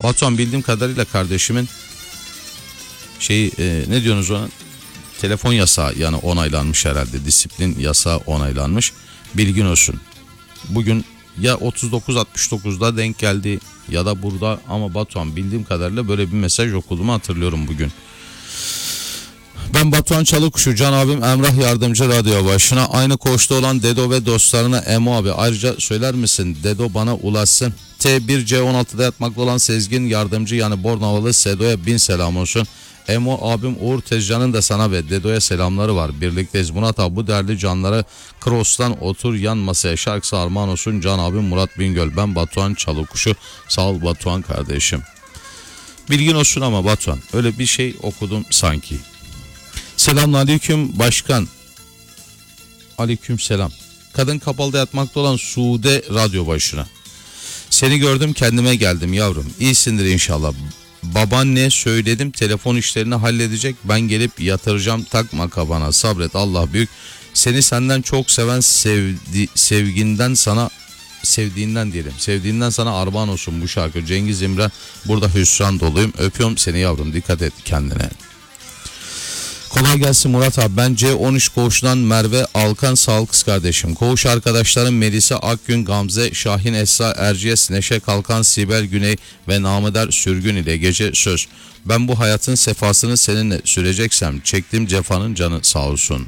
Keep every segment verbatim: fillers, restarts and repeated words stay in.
Batuhan bildiğim kadarıyla kardeşimin şey e, ne diyorsunuz ona? Telefon yasağı yani onaylanmış herhalde. Disiplin yasağı onaylanmış. Bilgin olsun. Bugün ya otuz dokuz altmış dokuzda denk geldi ya da burada ama Batuhan bildiğim kadarıyla böyle bir mesaj okuduğumu hatırlıyorum bugün. Ben Batuhan Çalıkuşu, Can abim Emrah Yardımcı radyo başına. Aynı koğuşta olan Dedo ve dostlarına Emo abi. Ayrıca söyler misin Dedo bana ulaşsın. T bir C on altıda yatmakta olan Sezgin Yardımcı yani Bornavalı Sedo'ya bin selam olsun. Emo abim Uğur Tezcan'ın da sana ve Dedo'ya selamları var. Birlikteyiz. Murat abi bu değerli canlara Cross'tan otur yan masaya şarkısı armağan olsun. Can abim Murat Bingöl. Ben Batuhan Çalıkuşu. Sağ ol Batuhan kardeşim. Bilgin olsun ama Batuhan. Öyle bir şey okudum sanki. Selamünaleyküm başkan. Aleyküm selam. Kadın kapalıda yatmakta olan Sude radyo başına. Seni gördüm kendime geldim yavrum. İyisindir inşallah. Babaanne söyledim telefon işlerini halledecek. Ben gelip yatıracağım takma kabana sabret Allah büyük. Seni senden çok seven sevdi, sevginden sana sevdiğinden diyelim. Sevdiğinden sana armağan olsun bu şarkı. Cengiz İmren burada hüsran doluyum. Öpüyorum seni yavrum dikkat et kendine. Kolay gelsin Murat abi. Ben C on üç koğuşundan Merve Alkan sağlık kız kardeşim. Koğuş arkadaşlarım Melisa Akgün, Gamze, Şahin Esra, Erciyes, Neşe Kalkan, Sibel Güney ve Namıder Sürgün ile gece söz. Ben bu hayatın sefasını seninle süreceksem çektiğim cefanın canı sağ olsun.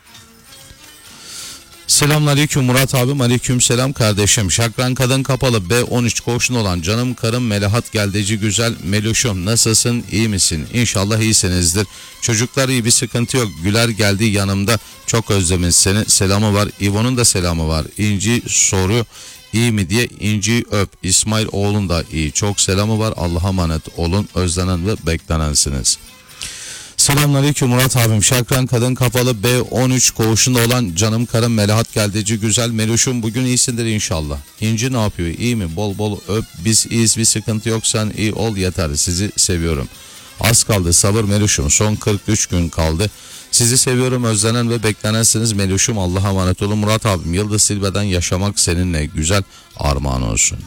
Selamünaleyküm Murat abim, aleyküm selam kardeşim. Şakran kadın kapalı B on üç koğuşun olan canım karım Melahat Geldeci güzel Meluşum nasılsın iyi misin? İnşallah iyisinizdir. Çocuklar iyi bir sıkıntı yok. Güler geldi yanımda çok özlemiş seni selamı var. İvo'nun da selamı var. İnci soru iyi mi diye İnci öp. İsmail oğlun da iyi çok selamı var. Allah'a emanet olun özlenen ve beklenensiniz. Selamünaleyküm Murat abim. Şakran kadın kapalı B on üç koğuşunda olan canım karım Melahat Geldeci güzel Meluşum bugün iyisindir inşallah. İnci ne yapıyor iyi mi bol bol öp biz iyiyiz bir sıkıntı yok sen iyi ol yeter sizi seviyorum. Az kaldı sabır Meluşum son kırk üç gün kaldı. Sizi seviyorum özlenen ve beklenensiniz Meluşum Allah'a emanet olun Murat abim. Yıldız Silbe'den yaşamak seninle güzel armağan olsun.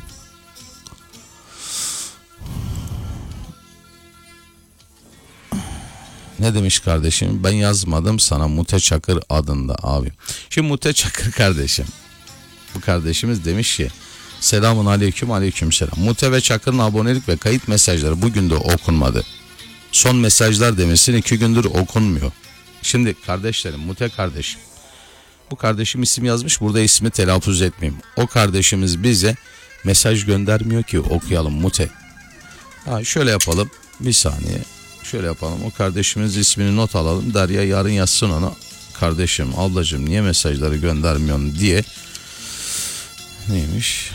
Ne demiş kardeşim? Ben yazmadım sana Mute Çakır adında abi. Şimdi Mute Çakır kardeşim. Bu kardeşimiz demiş ki selamun aleyküm aleyküm selam. Mute ve Çakır'ın abonelik ve kayıt mesajları bugün de okunmadı. Son mesajlar demişsin iki gündür okunmuyor. Şimdi kardeşlerim Mute kardeşim. Bu kardeşim isim yazmış burada ismi telaffuz etmeyeyim. O kardeşimiz bize mesaj göndermiyor ki okuyalım Mute. Ha, şöyle yapalım bir saniye. Şöyle yapalım o kardeşimiz ismini not alalım. Derya yarın yazsın ona. Kardeşim ablacığım niye mesajları göndermiyorsun diye. Neymiş?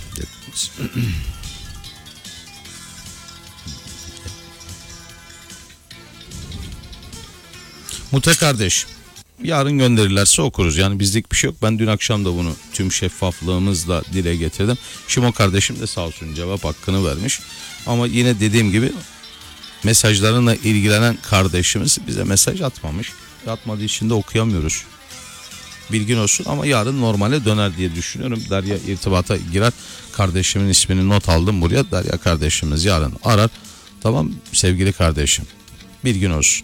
Mute kardeş yarın gönderirlerse okuruz. Yani bizlik bir şey yok. Ben dün akşam da bunu tüm şeffaflığımızla dile getirdim. Şimdi o kardeşim de sağ olsun cevap hakkını vermiş. Ama yine dediğim gibi mesajlarına ilgilenen kardeşimiz bize mesaj atmamış. Atmadığı için de okuyamıyoruz. Bilgin olsun ama yarın normale döner diye düşünüyorum. Derya irtibata girer. Kardeşimin ismini not aldım buraya. Derya kardeşimiz yarın arar. Tamam sevgili kardeşim. Bilgin olsun.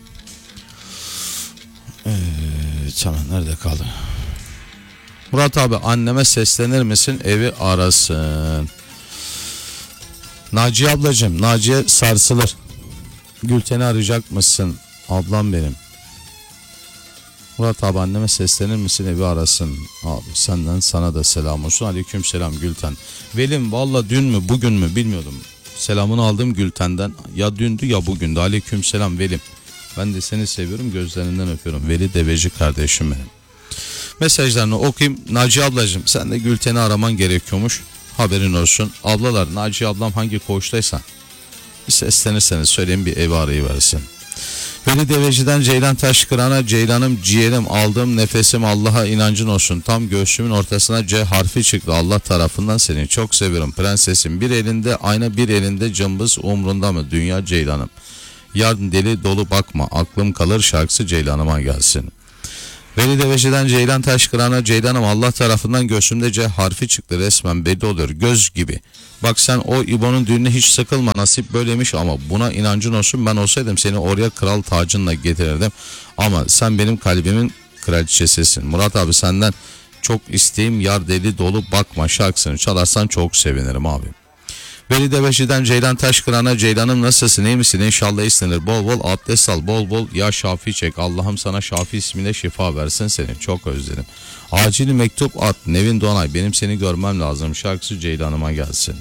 Evet, tamam nerede kaldı? Murat abi anneme seslenir misin evi arasın. Naciye ablacığım Naciye sarsılır. Gülten'i arayacak mısın ablam benim. Murat abi anneme seslenir misin evi arasın. Abi senden sana da selam olsun. Aleyküm selam Gülten. Velim valla dün mü bugün mü bilmiyordum. Selamını aldım Gülten'den. Ya dündü ya bugündü. Aleyküm selam Velim. Ben de seni seviyorum gözlerinden öpüyorum. Veli Deveci kardeşim benim. Mesajlarını okuyayım. Naciye ablacığım sen de Gülten'i araman gerekiyormuş. Haberin olsun. Ablalar Naciye ablam hangi koğuştaysa bir seslenirseniz söyleyin bir evi arayıversin. Veli Deveci'den Ceylan Taşkıran'a Ceylan'ım ciğerim aldığım nefesim Allah'a inancın olsun. Tam göğsümün ortasına C harfi çıktı. Allah tarafından seni çok seviyorum prensesim. Bir elinde ayna bir elinde cımbız umrunda mı dünya Ceylan'ım. Yarın deli dolu bakma aklım kalır şarkısı Ceylan'ıma gelsin. Veli Deveci'den Ceylan Taşkıran'a, Ceylan'ım Allah tarafından göğsümde C harfi çıktı, resmen belli oluyor göz gibi. Bak sen o İbo'nun düğününe hiç sıkılma, nasip böyleymiş ama buna inancın olsun, ben olsaydım seni oraya kral tacınla getirirdim. Ama sen benim kalbimin kraliçesisin. Murat abi senden çok isteğim yar deli dolu bakma şarkısını çalarsan çok sevinirim abi. Veli Deveci'den Ceylan Taşkıran'a, Ceylan'ım nasılsın, iyi misin, İnşallah iyisindir, bol bol abdest al, bol bol ya Şafi çek, Allah'ım sana Şafi ismiyle şifa versin, seni çok özledim. Acil mektup at, Nevin Donay, benim seni görmem lazım şarkısı Ceylan'ıma gelsin.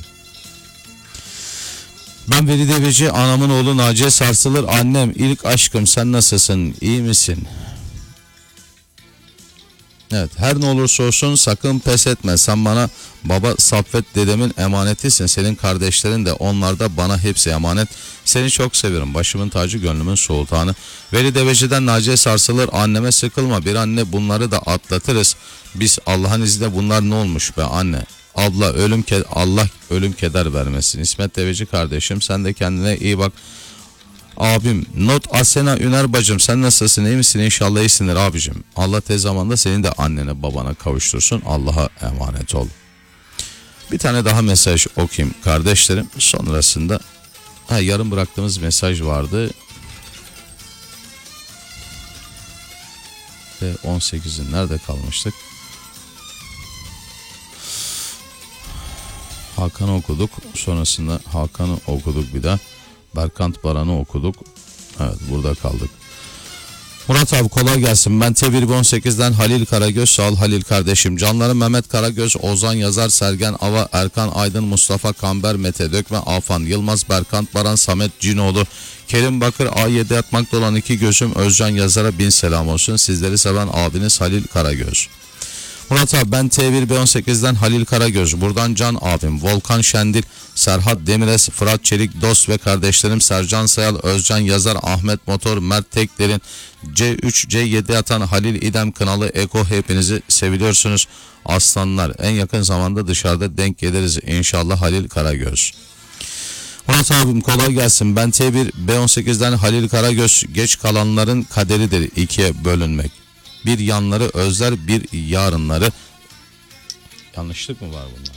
Ben Veli Deveci, anamın oğlu Naciye Sarsılır, annem ilk aşkım sen nasılsın, iyi misin? Evet, her ne olursa olsun sakın pes etme, sen bana baba Saffet dedemin emanetisin, senin kardeşlerin de, onlar da bana hepsi emanet, seni çok seviyorum, başımın tacı gönlümün sultanı. Veli Deveci'den Naciye Sarsılır, anneme sıkılma bir anne, bunları da atlatırız biz, Allah'ın izniyle. Bunlar ne olmuş be anne, abla ölüm ke Allah ölüm keder vermesin. İsmet Deveci kardeşim, sen de kendine iyi bak. Abim Not Asena Üner bacım, sen nasılsın, iyi misin, İnşallah iyisindir abicim. Allah tez zamanda seni de annene babana kavuştursun, Allah'a emanet ol. Bir tane daha mesaj okuyayım kardeşlerim, sonrasında ha, yarım bıraktığımız mesaj vardı ve on sekizin nerede kalmıştık? Hakan'ı okuduk, sonrasında Hakan'ı okuduk, bir daha Berkant Baran'ı okuduk. Evet, burada kaldık. Murat abi kolay gelsin. Ben T bir on sekizden Halil Karagöz, sağ ol Halil kardeşim. Canlarım Mehmet Karagöz, Ozan Yazar, Sergen Ava, Erkan Aydın, Mustafa Kamber, Mete Dökme, Afan Yılmaz, Berkant Baran, Samet Cinoğlu, Kerim Bakır, A yedi atmakta olan iki gözüm, Özcan Yazar'a bin selam olsun. Sizleri seven abiniz Halil Karagöz. Murat abi ben T bir on sekizden Halil Karagöz, buradan Can abim, Volkan Şendil, Serhat Demirez, Fırat Çelik, dost ve kardeşlerim Sercan Sayal, Özcan Yazar, Ahmet Motor, Mert Tekler'in, C üç C yedi atan Halil İdem Kınalı, Eko, hepinizi seviliyorsunuz aslanlar, en yakın zamanda dışarıda denk geliriz inşallah Halil Karagöz. Murat abim kolay gelsin. Ben T bir on sekizden Halil Karagöz, geç kalanların kaderidir ikiye bölünmek. Bir yanları özler, bir yarınları. Yanlışlık mı var bunda?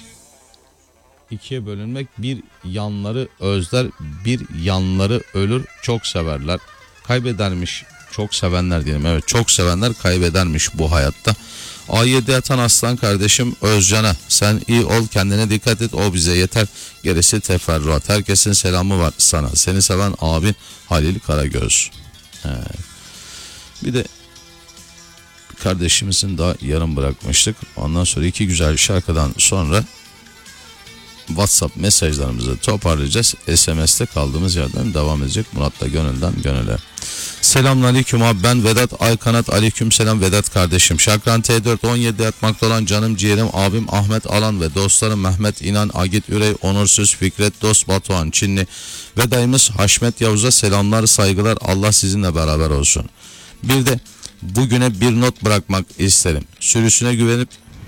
İkiye bölünmek, bir yanları özler, bir yanları ölür, çok severler. Kaybedermiş, çok sevenler diyelim. Evet, çok sevenler kaybedermiş bu hayatta. A yedi atan aslan kardeşim Özcan'a, sen iyi ol, kendine dikkat et, o bize yeter, gerisi teferruat. Herkesin selamı var sana, seni seven abin Halil Karagöz. Evet. Bir de kardeşimizin daha yarım bırakmıştık. Ondan sonra iki güzel şarkıdan sonra WhatsApp mesajlarımızı toparlayacağız. S M S'te kaldığımız yerden devam edecek. Murat'la gönülden gönüle. Selamünaleyküm abi, ben Vedat Aykanat. Aleyküm selam Vedat kardeşim. Şakran T dört on yedi atmakta olan canım ciğerim abim Ahmet Alan ve dostlarım Mehmet İnan, Agit Ürey, Onursuz Fikret, Dost Batuhan Çinli ve dayımız Haşmet Yavuz'a selamlar saygılar, Allah sizinle beraber olsun. Bir de bugüne bir not bırakmak isterim. Sürüsüne güvenip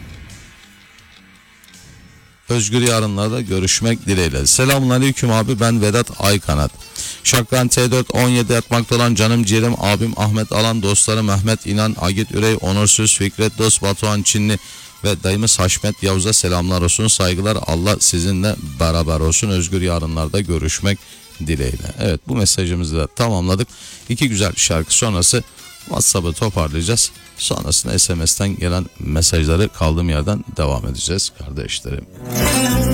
özgür yarınlarda görüşmek dileğiyle. Selamünaleyküm abi, ben Vedat Aykanat. Şakran T dört on yedi atmakta olan canım ciğerim abim Ahmet Alan, dostları Mehmet İnan, Agit Ürey, Onursuz Fikret, Dost Batuhan Çinli ve dayımız Haşmet Yavuz'a selamlar olsun saygılar, Allah sizinle beraber olsun, özgür yarınlarda görüşmek dileğiyle. Evet, bu mesajımızı da tamamladık. İki güzel şarkı sonrası WhatsApp'ı toparlayacağız. Sonrasında S M S'ten gelen mesajları kaldığım yerden devam edeceğiz kardeşlerim.